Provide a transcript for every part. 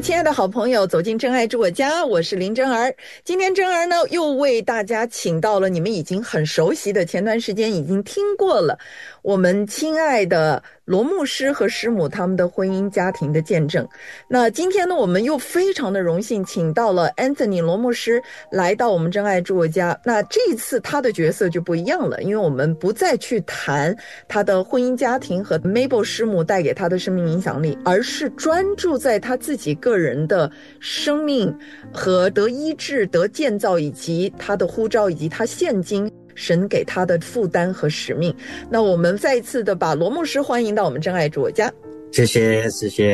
亲爱的好朋友，走进真爱住我家，我是林真儿。今天真儿呢又为大家请到了你们已经很熟悉的，前段时间已经听过了，我们亲爱的罗牧师和师母他们的婚姻家庭的见证。那今天呢，我们又非常的荣幸请到了 Anthony 罗牧师来到我们真爱住我家。那这一次他的角色就不一样了，因为我们不再去谈他的婚姻家庭和 Mabel 师母带给他的生命影响力，而是专注在他自己个人的生命和得医治、得建造，以及他的呼召，以及他现今神给他的负担和使命。那我们再一次的把罗牧师欢迎到我们真爱住我家。 谢谢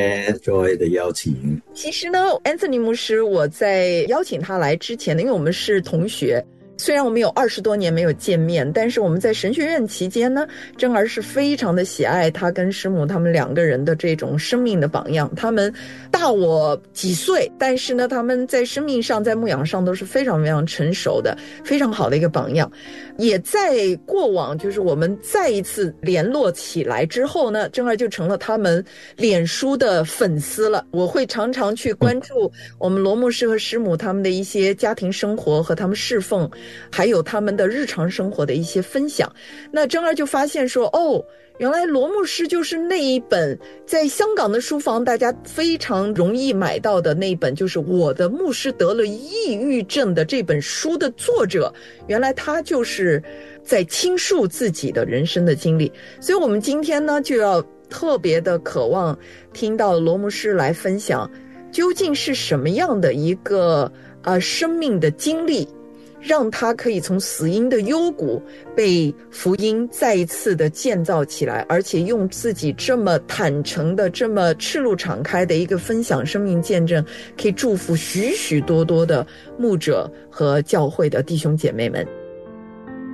Joy 的邀请。 其实呢 Anthony 牧师，我在邀请他来之前呢，因为我们是同学，虽然我们有20多年没有见面，但是我们在神学院期间呢，真儿是非常的喜爱他跟师母他们两个人的这种生命的榜样。他们大我几岁，但是呢他们在生命上在牧养上都是非常非常成熟的，非常好的一个榜样。也在过往就是我们再一次联络起来之后呢，真儿就成了他们脸书的粉丝了。我会常常去关注我们罗牧师和师母他们的一些家庭生活和他们侍奉，还有他们的日常生活的一些分享。那真儿就发现说，原来罗牧师就是那一本在香港的书房大家非常容易买到的那一本，就是我的牧师得了抑郁症的这本书的作者，原来他就是在倾诉自己的人生的经历。所以我们今天呢就要特别的渴望听到罗牧师来分享究竟是什么样的一个生命的经历，让他可以从死荫的幽谷被福音再一次的建造起来，而且用自己这么坦诚的这么赤露敞开的一个分享生命见证，可以祝福许许多多的牧者和教会的弟兄姐妹们。